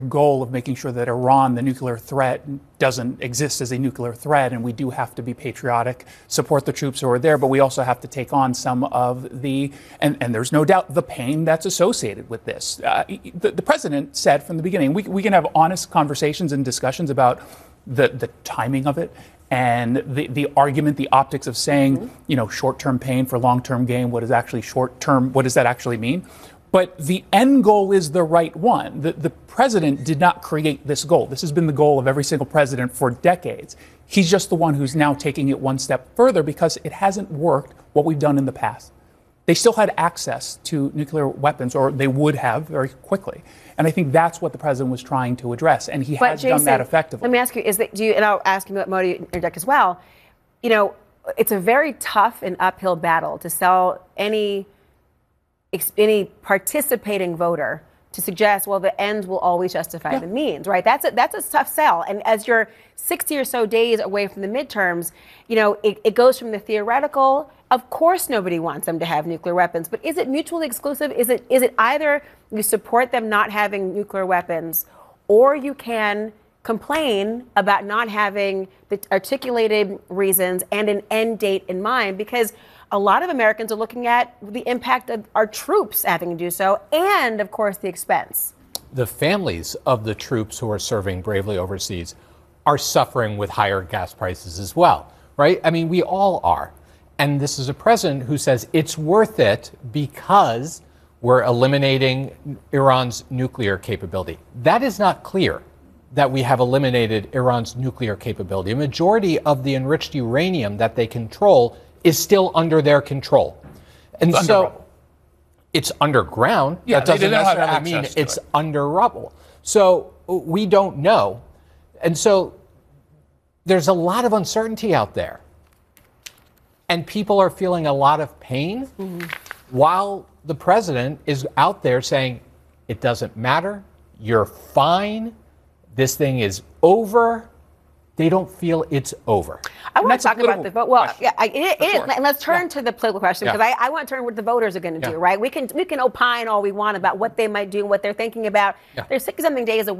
goal of making sure that Iran, the nuclear threat, doesn't exist as a nuclear threat. And we do have to be patriotic, support the troops who are there, but we also have to take on some of and there's no doubt, the pain that's associated with this. The president said from the beginning, we can have honest conversations and discussions about the timing of it and the argument, the optics of saying, short-term pain for long-term gain. What is actually short-term? What does that actually mean? But the end goal is the right one. The president did not create this goal. This has been the goal of every single president for decades. He's just the one who's now taking it one step further because it hasn't worked what we've done in the past. They still had access to nuclear weapons, or they would have very quickly. And I think that's what the president was trying to address, and he has done that effectively. Let me ask you, and I'll ask you about Modi interject as well. It's a very tough and uphill battle to sell any participating voter to suggest, well, the ends will always justify the means, right? That's a tough sell. And as you're 60 or so days away from the midterms, it goes from the theoretical. Of course, nobody wants them to have nuclear weapons, but is it mutually exclusive? Is it either you support them not having nuclear weapons, or you can complain about not having the articulated reasons and an end date in mind? Because a lot of Americans are looking at the impact of our troops having to do so, and of course the expense. The families of the troops who are serving bravely overseas are suffering with higher gas prices as well, right? I mean, we all are. And this is a president who says it's worth it because we're eliminating Iran's nuclear capability. That is not clear that we have eliminated Iran's nuclear capability. A majority of the enriched uranium that they control is still under their control. And so it's underground. Yeah, that doesn't necessarily mean it's under rubble. So we don't know. And so there's a lot of uncertainty out there. And people are feeling a lot of pain while the president is out there saying, it doesn't matter, you're fine, this thing is over. They don't feel it's over. I want to talk about the vote. Well, yeah, it is. And let's turn to the political question, because I want to turn to what the voters are going to do, right? We can opine all we want about what they might do and what they're thinking about. There's 60-something days away.